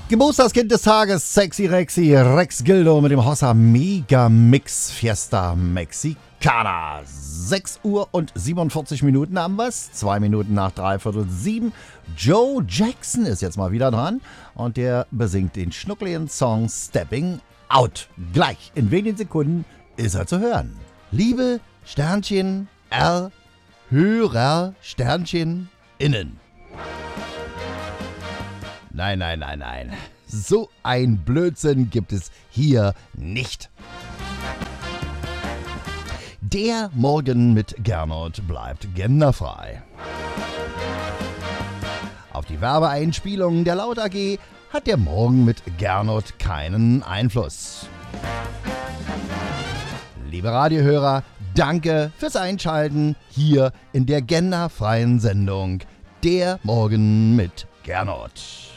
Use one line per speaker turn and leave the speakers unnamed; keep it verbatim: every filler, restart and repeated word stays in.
Geburtstagskind des Tages, Sexy Rexy, Rex Gildo mit dem Hossa Mega Mix Fiesta Mexicana. sechs Uhr und siebenundvierzig Minuten haben wir's, zwei Minuten nach dreiviertel sieben. Joe Jackson ist jetzt mal wieder dran und der besingt den schnuckligen Song Stepping Out. Gleich, in wenigen Sekunden ist er zu hören. Liebe Sternchen R, Hörer Sternchen innen. Nein, nein, nein, nein. So ein Blödsinn gibt es hier nicht. Der Morgen mit Gernot bleibt genderfrei. Auf die Werbeeinspielungen der Laut A G hat der Morgen mit Gernot keinen Einfluss. Liebe Radiohörer, danke fürs Einschalten hier in der genderfreien Sendung Der Morgen mit Gernot.